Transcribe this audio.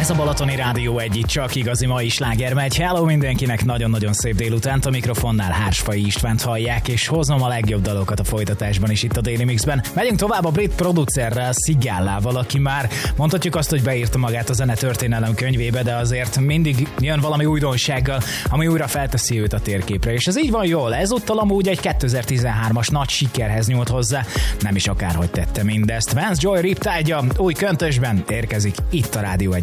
Ez a Balatoni Rádió egyik csak igazi mai sláger megy. Hello mindenkinek, nagyon-nagyon szép délutánt. A mikrofonnál Hársfai Istvánt hallják, és hozom a legjobb dalokat a folytatásban is itt a Daily Mixben. Megyünk tovább a brit producerrel, Sigallával, aki már mondhatjuk azt, hogy beírta magát a zenetörténelem könyvébe, de azért mindig jön valami újdonsággal, ami újra felteszi őt a térképre. És ez így van jól. Ezúttal amúgy egy 2013-as nagy sikerhez nyúlt hozzá. Nem is akárhogy tette mindezt. Vance Joy Riptide-ja új köntösben érkezik itt a Rádió 1